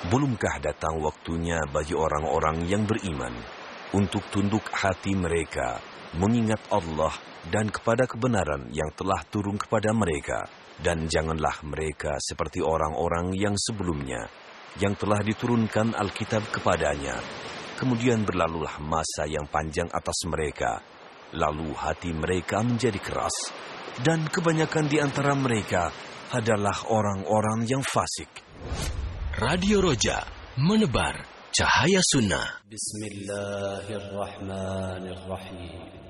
Belumkah datang waktunya bagi orang-orang yang beriman untuk tunduk hati mereka, mengingat Allah dan kepada kebenaran yang telah turun kepada mereka. Dan janganlah mereka seperti orang-orang yang sebelumnya, yang telah diturunkan Alkitab kepadanya. Kemudian berlalulah masa yang panjang atas mereka, lalu hati mereka menjadi keras, dan kebanyakan di antara mereka adalah orang-orang yang fasik. Radio Roja, menebar cahaya sunnah. Bismillahirrahmanirrahim.